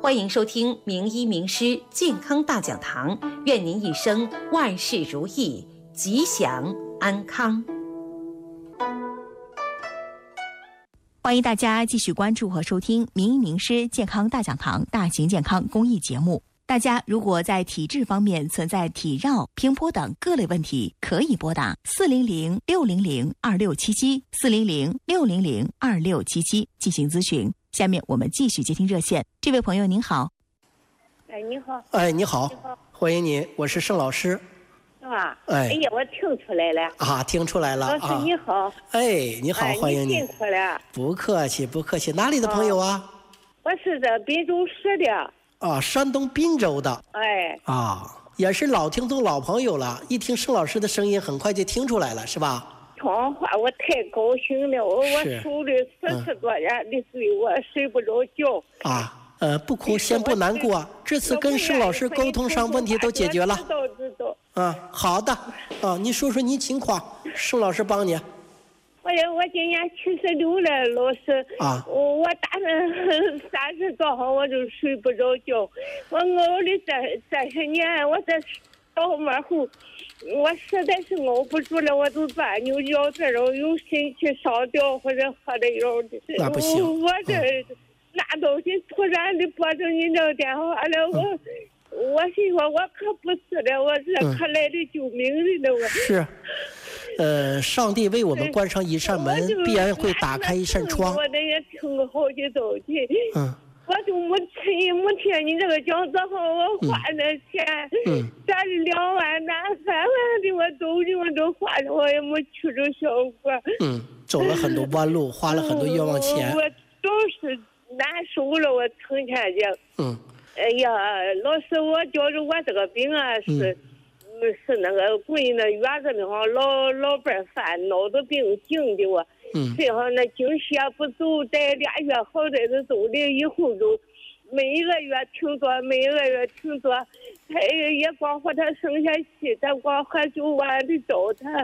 欢迎收听名医名师健康大讲堂，愿您一生万事如意，吉祥安康。 欢迎大家继续关注和收听名医名师健康大讲堂大型健康公益节目。大家如果在体质方面存在体绕、平坡等各类问题，可以拨打400-600-2677，400-600-2677进行咨询。下面我们继续接听热线。这位朋友您好。 你好。 你好，欢迎您，我是盛老师。 是吧？哎呀，我听出来了啊，听出来了。 老师你好。 你好，欢迎你。 辛苦了。 不客气，不客气。哪里的朋友啊？ 我是在滨州市的。 山东滨州的。也是老听众、老朋友了。一听盛老师的声音，很快就听出来了，是吧？ 讲话我太高兴了，我受了40多年的罪，我睡不着觉。 不哭，先不难过。这次跟盛老师沟通上问题都解决了。 知道。 好的。你说说你情况，盛老师帮你。 我今年76了，老师。我打算30多号我就睡不着觉，我熬了30年，我这到门后，我实在是熬不住了，我就把牛角这种用心去烧掉或者喝的药的。 那不行。 我这拿东西突然的拨着你这电话了，我心说我可不是的，我这可来的救命的了。我是。上帝为我们关上一扇门，必然会打开一扇窗。 我这也听了好几道题。我就没听你这个讲座后，我花的钱，咱2万拿3万的我都花了，我也没取着效果。 走了很多弯路，花了很多冤枉钱。 我总是难受了，我成天讲。哎呀，老师，我觉着我这个病啊是那个国人的院子里哈老伴犯脑子病惊的我，最后那经血不走，在2月好在是走了以后就每一个月挺多，他也光和他生下气，他光喝酒完的找他，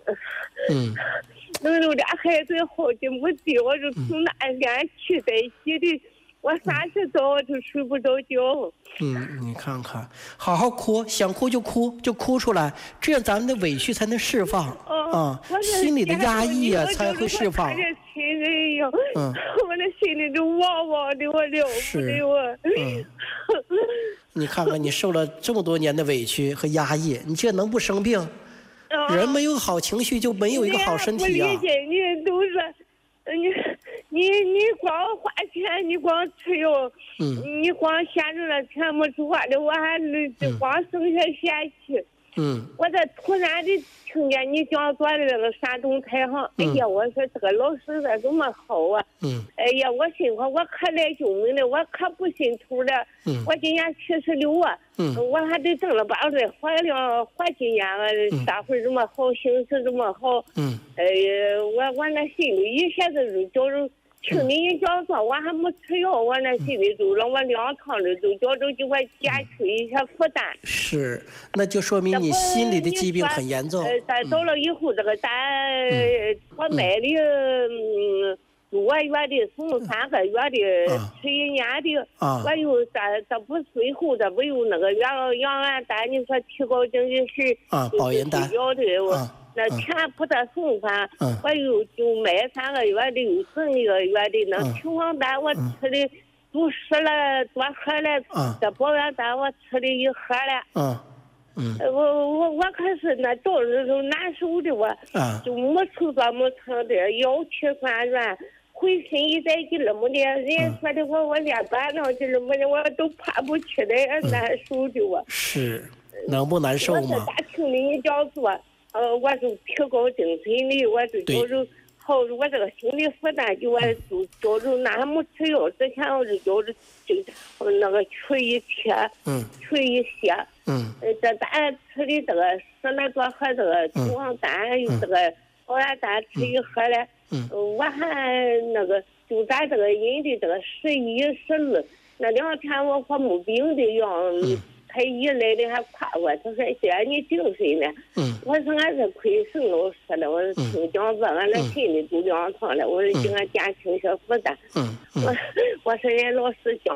能有俩孩子好几亩地，我就从那天起在一起的。我30多我就睡不着觉。 你看看，好好哭，想哭就哭出来，这样咱们的委屈才能释放心里的压抑才会释放。 我的心里就汪汪的，我了不得我。 你看看，你受了这么多年的委屈和压抑，你这能不生病？人没有好情绪就没有一个好身体呀。 不理解你都是。你光花钱，你光吃药，你光闲着了钱没出花的，我还光剩下嫌弃。我这突然的听见你讲座的那个山东台上，哎呀，我说这个老师咋这么好啊？哎呀，我心说我可来救命了，我可不心头了。我今年76啊，我还得正了8岁，活今年啊，社会这么好，形势这么好。我那心里一下子就叫着。听你一讲座，我还没吃药，我那心里就让我2趟的就觉着就我减去一些负担。 是，那就说明你心里的疾病很严重。 咱到了以后，这个我买的6个月的，送3个月的，吃1年的，我又这不随后这不有那个养完单，你说提高经济是保研单的那钱不得送饭，我就买3个月的，又剩1个月的，那情况单我吃的都10了多盒了，这保研单我吃的1盒了。我可是那到时候难受的我，就没愁做没愁的，腰气酸软，浑身一在劲了没的，人家说的我连搬上去了没的，我都爬不起来，难受的我。 是，能不难受吗？ 我是咋听你讲座？我就提高精神力，我就觉着好，我这个心理负担就我就觉着哪还没吃药之前我就觉着那个缺一铁，缺一血。这咱吃的这个10来多盒这个中黄丹，有这个保研丹吃1盒了。我还那个就咱这个人的这个11、12那2天我和没病的样。他一来的还夸我，他说姐你精神呢。我说俺是亏盛老师了，我听讲座俺那心里都凉堂了，我说给俺减轻些负担。我说人家老师讲